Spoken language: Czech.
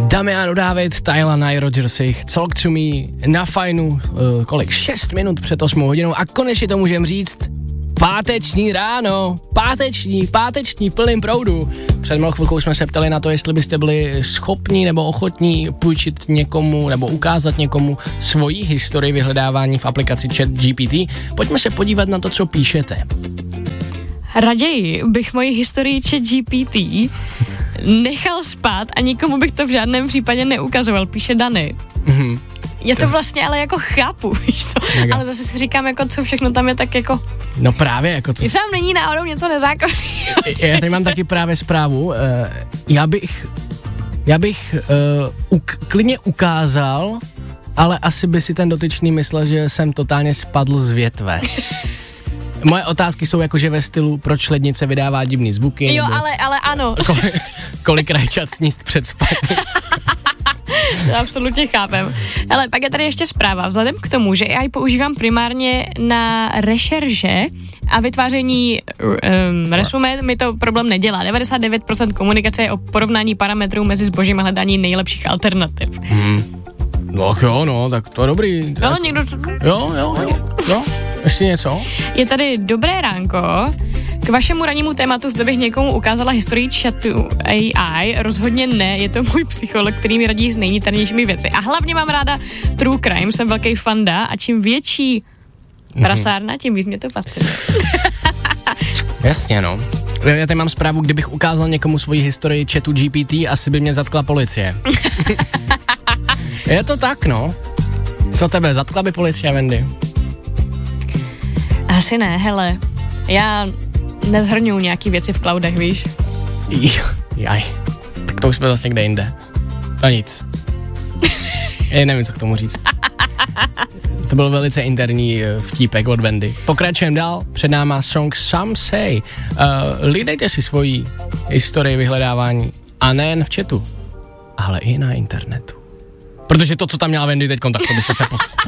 Damiano David, Tyla, Nye Rogersi, Talk to Me, na Fajnu, 6 minut před 8 hodinou a konečně to můžeme říct, páteční ráno, páteční plným proudu. Před malou chvilkou jsme se ptali na to, jestli byste byli schopni nebo ochotní půjčit někomu nebo ukázat někomu svoji historii vyhledávání v aplikaci ChatGPT. Pojďme se podívat na to, co píšete. Raději bych moji historii ChatGPT nechal spát a nikomu bych to v žádném případě neukazoval, píše Dany. Mhm. Já to vlastně ale jako chápu, víš co? Ale zase si říkám, jako co všechno tam je tak jako... No právě, jako co... Jestli tam není náhodou něco nezákonného. Já tady mám taky právě zprávu. Já bych klidně ukázal, ale asi by si ten dotyčný myslel, že jsem totálně spadl z větve. Moje otázky jsou jakože ve stylu, proč lednice vydává divný zvuky. Jo, ale ano. Kolikrát čas sníst před spaním. To absolutně chápem. Ale pak je tady ještě zpráva. Vzhledem k tomu, že AI používám primárně na rešerže a vytváření resumé, mi to problém nedělá. 99% komunikace je o porovnání parametrů mezi zbožím a hledání nejlepších alternativ. No jo, no, tak to je dobrý. No, někdo... Jo, ještě něco? Je tady dobré ránko. K vašemu rannímu tématu, zda bych někomu ukázala historii chatu AI, rozhodně ne, je to můj psycholog, který mi radí s nejniternějšími věci. A hlavně mám ráda true crime, jsem velký fanda a čím větší prasárna, tím víc mě to fascinuje. Jasně, no. Já tady mám zprávu, kdybych ukázal někomu svoji historii chatu GPT, asi by mě zatkla policie. Je to tak, no. Co tebe, zatkla by policie, Wendy? Asi ne, hele. Já nezhrňuji nějaký věci v cloudech, víš? Jaj, tak to už jsme zase někde jinde. No nic. Já nevím, co k tomu říct. To byl velice interní vtípek od Wendy. Pokračujeme dál, před náma song Some Say. Lidejte si svoji historii vyhledávání a nejen v chatu, ale i na internetu. Protože to, co tam měla Wendy teďkon, tak to byste se